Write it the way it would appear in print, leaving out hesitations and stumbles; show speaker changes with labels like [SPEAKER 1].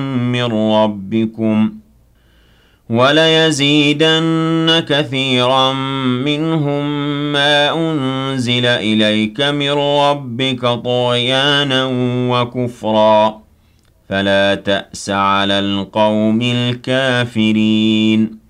[SPEAKER 1] من ربكم وليزيدن كثيرا منهم ما أنزل إليك من ربك طغيانا وكفرا فلا تأس على القوم الكافرين